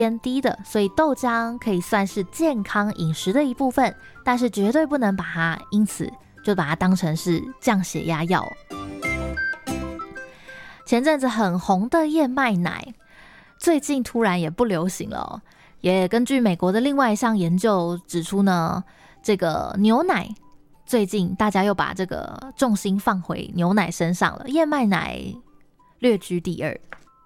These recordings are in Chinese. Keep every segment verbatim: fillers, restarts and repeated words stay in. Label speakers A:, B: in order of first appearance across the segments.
A: 偏低的，所以豆浆可以算是健康饮食的一部分，但是绝对不能把它因此就把它当成是降血压药。前阵子很红的燕麦奶，最近突然也不流行了哦。也根据美国的另外一项研究指出呢，这个牛奶最近大家又把这个重心放回牛奶身上了，燕麦奶略居第二。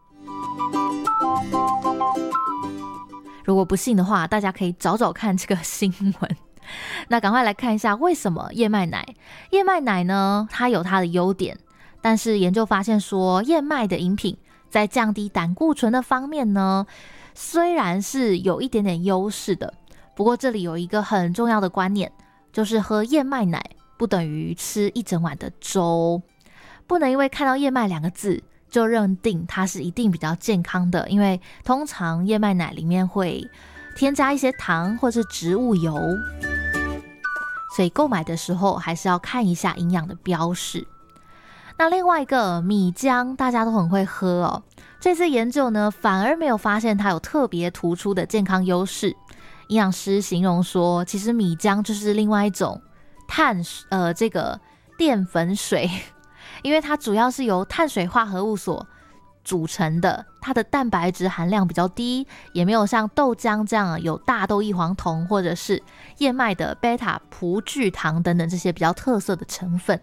A: 如果不信的话，大家可以找找看这个新闻。那赶快来看一下为什么燕麦奶。燕麦奶呢，它有它的优点，但是研究发现说，燕麦的饮品在降低胆固醇的方面呢，虽然是有一点点优势的，不过这里有一个很重要的观念，就是喝燕麦奶不等于吃一整碗的粥，不能因为看到燕麦两个字就认定它是一定比较健康的，因为通常燕麦奶里面会添加一些糖或是植物油，所以购买的时候还是要看一下营养的标示。那另外一个米浆大家都很会喝哦，这次研究呢反而没有发现它有特别突出的健康优势。营养师形容说，其实米浆就是另外一种碳呃这个淀粉水，因为它主要是由碳水化合物所组成的，它的蛋白质含量比较低，也没有像豆浆这样有大豆异黄酮或者是燕麦的贝塔葡聚糖等等这些比较特色的成分。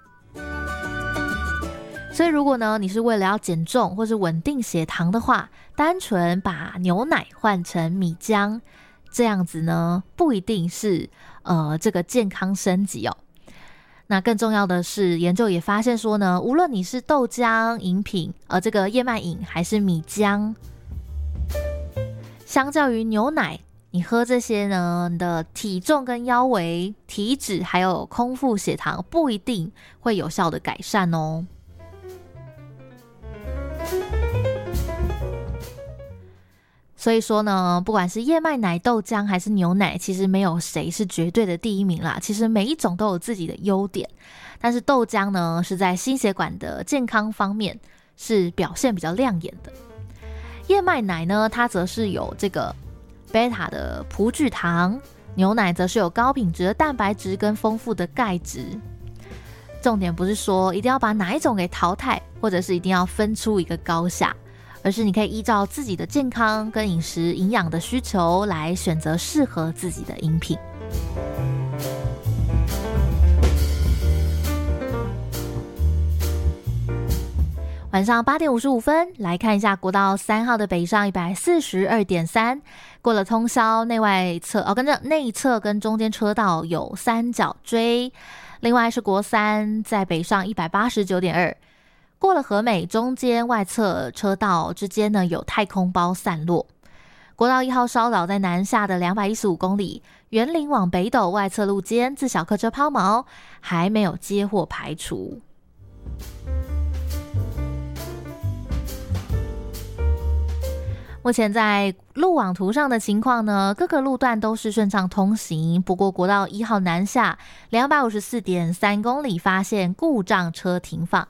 A: 所以如果呢你是为了要减重或是稳定血糖的话，单纯把牛奶换成米浆，这样子呢不一定是呃这个健康升级哦。那更重要的是，研究也发现说呢，无论你是豆浆饮品呃这个燕麦饮还是米浆，相较于牛奶，你喝这些呢，你的体重跟腰围、体脂还有空腹血糖不一定会有效的改善哦。所以说呢，不管是燕麦奶、豆浆还是牛奶，其实没有谁是绝对的第一名啦。其实每一种都有自己的优点，但是豆浆呢是在心血管的健康方面是表现比较亮眼的。燕麦奶呢，它则是有这个贝塔的葡聚糖，牛奶则是有高品质的蛋白质跟丰富的钙质。重点不是说一定要把哪一种给淘汰，或者是一定要分出一个高下，而是你可以依照自己的健康跟饮食营养的需求来选择适合自己的饮品。晚上八点五十五分，来看一下国道三号的北上 一百四十二点三， 过了通宵内外侧哦，跟着内侧跟中间车道有三角锥。另外是国三在北上 一百八十九点二，过了和美中间外侧车道之间呢有太空包散落。国道一号稍早在南下的两百一十五公里，园林往北斗外侧路肩自小客车抛锚，还没有接获排除。目前在路网图上的情况呢，各个路段都是顺畅通行，不过国道一号南下 两百五十四点三公里发现故障车停放。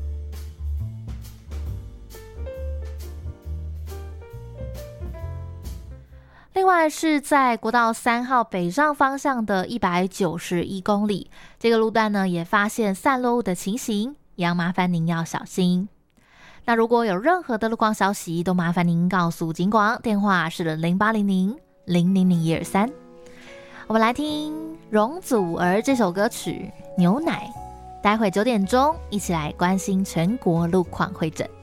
A: 另外是在国道三号北上方向的一百九十一公里，这个路段呢也发现散落物的情形，一样麻烦您要小心。那如果有任何的路况消息，都麻烦您告诉警广，电话是零八零零零零零一二三。我们来听容祖儿这首歌曲《牛奶》，待会九点钟一起来关心全国路况会诊。